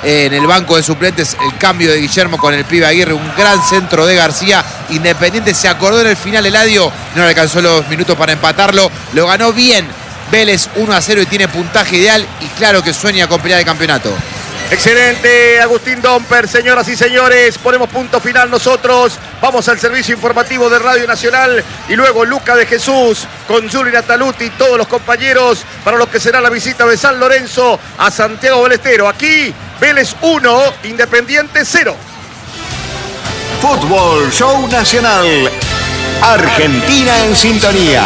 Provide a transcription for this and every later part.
en el banco de suplentes el cambio de Guillermo con el pibe Aguirre, un gran centro de García. Independiente se acordó en el final Eladio, no le alcanzó los minutos para empatarlo, lo ganó bien Vélez 1-0 y tiene puntaje ideal y claro que sueña con pelear el campeonato. Excelente, Agustín Domper, señoras y señores, ponemos punto final nosotros, vamos al servicio informativo de Radio Nacional y luego Luca de Jesús con Juli Nataluti y todos los compañeros para lo que será la visita de San Lorenzo a Santiago del Estero. Aquí Vélez 1, Independiente 0. Fútbol Show Nacional, Argentina en sintonía.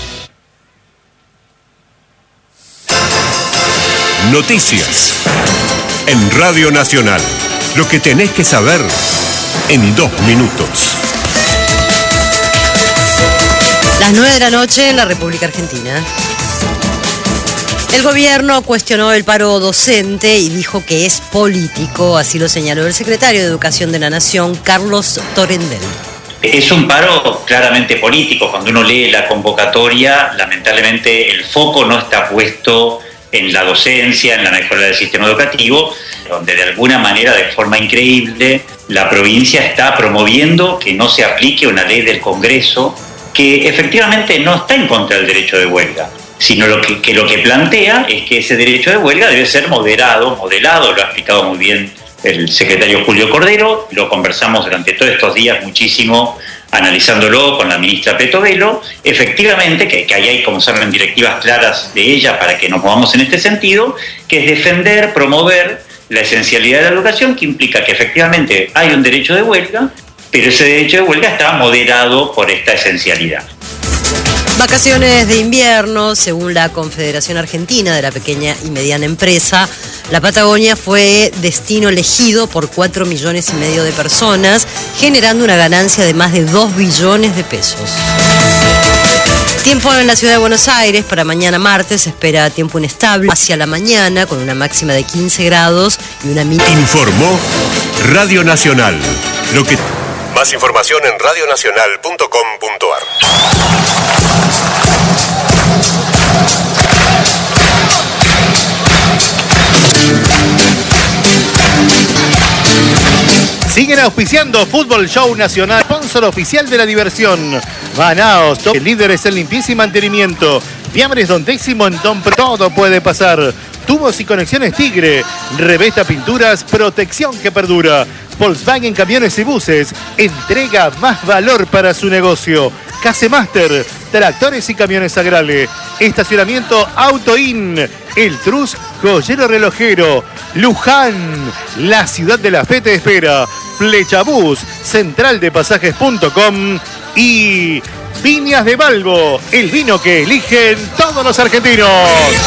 Noticias en Radio Nacional. Lo que tenés que saber en 2 minutos. Las 9 de la noche en la República Argentina. El gobierno cuestionó el paro docente y dijo que es político, así lo señaló el secretario de Educación de la Nación, Carlos Torendel. Es un paro claramente político. Cuando uno lee la convocatoria, lamentablemente el foco no está puesto en la docencia, en la mejora del sistema educativo, donde de alguna manera, de forma increíble, la provincia está promoviendo que no se aplique una ley del Congreso que efectivamente no está en contra del derecho de huelga, sino lo que plantea es que ese derecho de huelga debe ser modelado, lo ha explicado muy bien el secretario Julio Cordero, lo conversamos durante todos estos días muchísimo, analizándolo con la ministra Petovelo, efectivamente, que ahí hay, como saben, directivas claras de ella para que nos movamos en este sentido, que es defender, promover la esencialidad de la educación, que implica que efectivamente hay un derecho de huelga, pero ese derecho de huelga está moderado por esta esencialidad. Vacaciones de invierno, según la Confederación Argentina de la Pequeña y Mediana Empresa, la Patagonia fue destino elegido por 4,5 millones de personas, generando una ganancia de más de 2 billones de pesos. Tiempo en la ciudad de Buenos Aires para mañana martes, se espera tiempo inestable hacia la mañana con una máxima de 15 grados y una mínima. Informó Radio Nacional. Más información en radionacional.com.ar. Siguen auspiciando Fútbol Show Nacional, sponsor oficial de la diversión. Ganaos, el líder es el limpieza y mantenimiento. Fiambres Don Décimo en Don todo puede pasar. Tubos y conexiones Tigre. Revesta Pinturas, protección que perdura. Volkswagen Camiones y Buses, entrega más valor para su negocio. Casemaster, tractores y camiones Agrale. Estacionamiento Autoin, El Truz, joyero relojero. Luján, la ciudad de la fe te espera. Flechabús, centraldepasajes.com y Viñas de Balbo, el vino que eligen todos los argentinos.